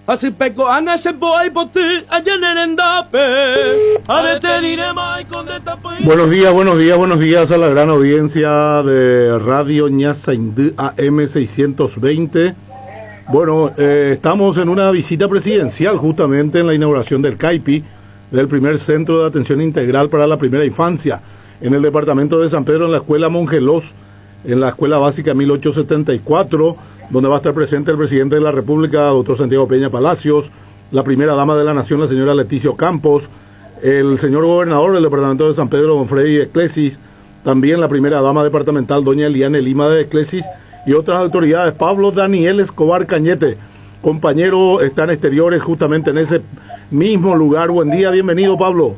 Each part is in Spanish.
Así peco ana se boy bote allá en Dape. Buenos días a la gran audiencia de Radio Ñasaindú AM 620. Bueno, estamos en una visita presidencial justamente en la inauguración del CAIPI, del primer centro de atención integral para la primera infancia, en el departamento de San Pedro, en la escuela Mongelos, en la escuela básica 1874, donde va a estar presente el presidente de la República, doctor Santiago Peña Palacios, la primera dama de la Nación, la señora Leticia Campos, el señor gobernador del departamento de San Pedro, don Freddy Esclesis, también la primera dama departamental, doña Eliane Lima de Esclesis, y otras autoridades. Pablo Daniel Escobar Cañete, compañero, está en exteriores justamente en ese mismo lugar. Buen día, bienvenido, Pablo.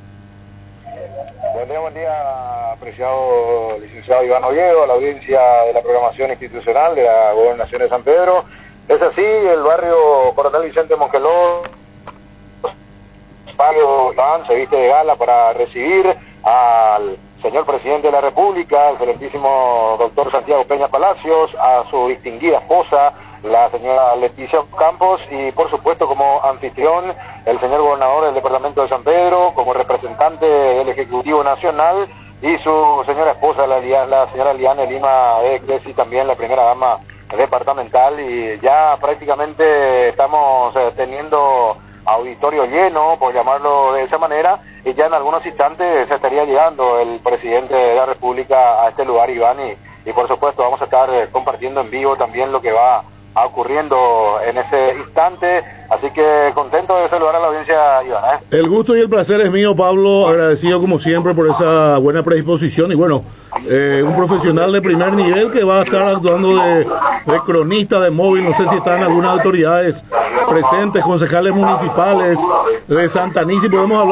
Buen día, apreciado licenciado Iván Oviedo, a la audiencia de la programación institucional de la Gobernación de San Pedro. Es así, el barrio Coronel Vicente Mongeló, Pablo Iván se viste de gala para recibir al señor presidente de la República, el excelentísimo doctor Santiago Peña Palacios, a su distinguida esposa, la señora Leticia Campos, y por supuesto como anfitrión el señor gobernador del departamento de San Pedro, como representante del Ejecutivo Nacional, y su señora esposa, la señora Eliane Lima de Esclesis, también la primera dama departamental. Y ya prácticamente estamos teniendo auditorio lleno, por llamarlo de esa manera, y ya en algunos instantes se estaría llegando el presidente de la República a este lugar, Iván, y por supuesto vamos a estar compartiendo en vivo también lo que va ocurriendo en ese instante, así que contento de saludar a la audiencia, Iván. El gusto y el placer es mío, Pablo, agradecido como siempre por esa buena predisposición, y bueno, un profesional de primer nivel que va a estar actuando de cronista de móvil. No sé si están algunas autoridades presentes, concejales municipales de Santa Anís, y podemos hablar